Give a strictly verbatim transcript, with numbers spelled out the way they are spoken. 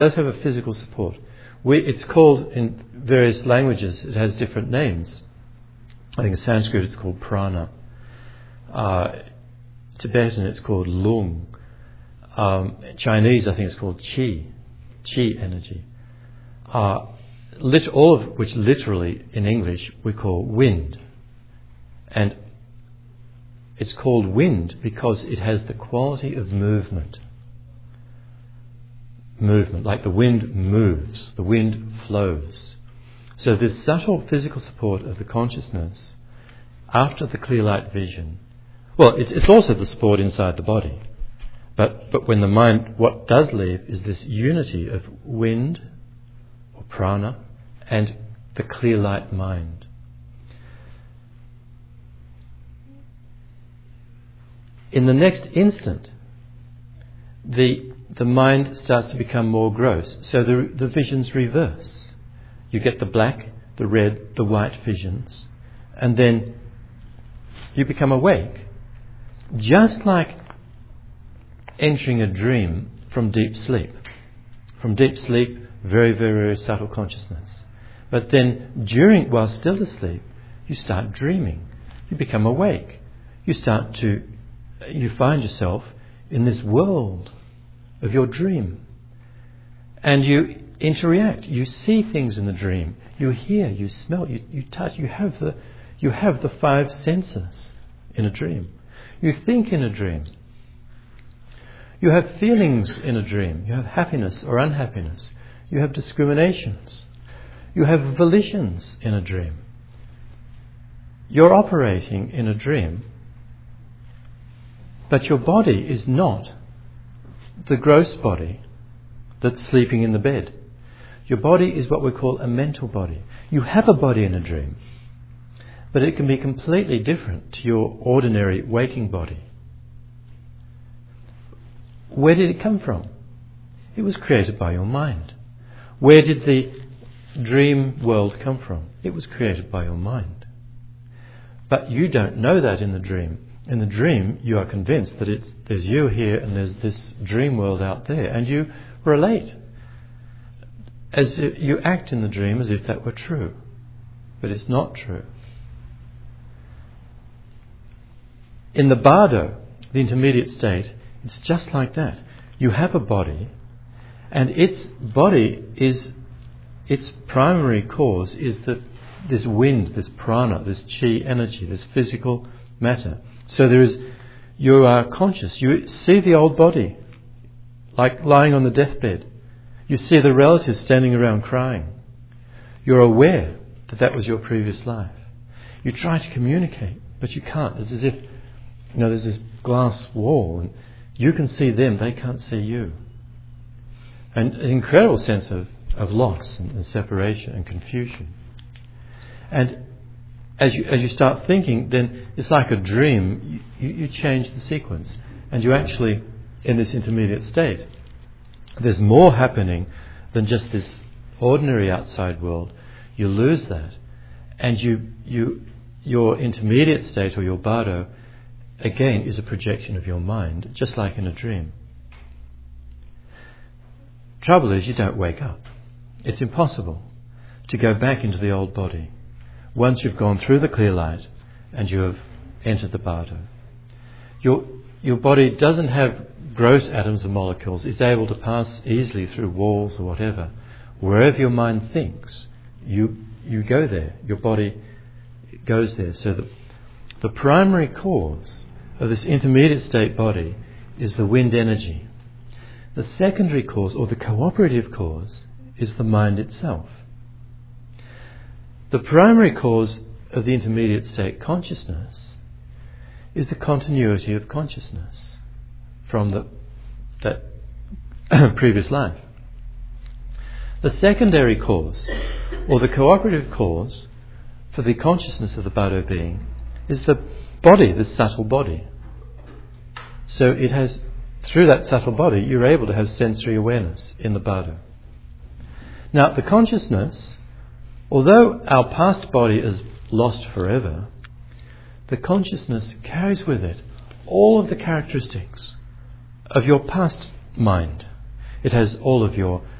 does have a physical support. We, it's called, in various languages, it has different names. I think in Sanskrit it's called prana. Uh, Tibetan it's called lung. Um, Chinese I think it's called qi, qi energy. Uh, lit, all of which literally in English we call wind. And it's called wind because it has the quality of movement. Movement, like the wind moves, the wind flows. So this subtle physical support of the consciousness after the clear light vision, well, it's, it's also the support inside the body. But, but when the mind, what does leave is this unity of wind or prana and the clear light mind. In the next instant, the the mind starts to become more gross. So the the visions reverse. You get the black, the red, the white visions, and then you become awake. Just like entering a dream from deep sleep. From deep sleep, very, very, very subtle consciousness. But then during, while still asleep, you start dreaming. You become awake. You start to, you find yourself in this world of your dream. And you interact. You see things in the dream. You hear, you smell, you, you touch. You have the, you have the five senses in a dream. You think in a dream. You have feelings in a dream. You have happiness or unhappiness. You have discriminations. You have volitions in a dream. You're operating in a dream, but your body is not the gross body that's sleeping in the bed. Your body is what we call a mental body. You have a body in a dream, but it can be completely different to your ordinary waking body. Where did it come from? It was created by your mind. Where did the dream world come from? It was created by your mind. But you don't know that in the dream. In the dream, you are convinced that it's, there's you here and there's this dream world out there, and you relate. As if you act in the dream as if that were true, but it's not true. In the bardo, the intermediate state, it's just like that. You have a body, and its body is, its primary cause is that this wind, this prana, this chi energy, this physical matter. So there is, you are conscious. You see the old body, like lying on the deathbed. You see the relatives standing around crying. You're aware that that was your previous life. You try to communicate, but you can't. It's as if, you know, there's this glass wall, and you can see them, they can't see you. And an incredible sense of, of loss and, and separation and confusion. And as you as you start thinking, then it's like a dream. You, you, you change the sequence, and you actually, in this intermediate state, there's more happening than just this ordinary outside world. You lose that, and you you your intermediate state or your bardo again is a projection of your mind, just like in a dream. Trouble is, you don't wake up. It's impossible to go back into the old body once you've gone through the clear light and you have entered the bardo. Your your body doesn't have gross atoms and molecules. It's able to pass easily through walls or whatever. Wherever your mind thinks, you you go there. Your body goes there. So the, the primary cause of this intermediate state body is the wind energy. The secondary cause, or the cooperative cause, is the mind itself. The primary cause of the intermediate state consciousness is the continuity of consciousness from the, that previous life. The secondary cause, or the cooperative cause, for the consciousness of the bardo being is the body, the subtle body. So it has, through that subtle body, you're able to have sensory awareness in the bardo. Now, the consciousness, although our past body is lost forever, the consciousness carries with it all of the characteristics of your past mind. It has all of your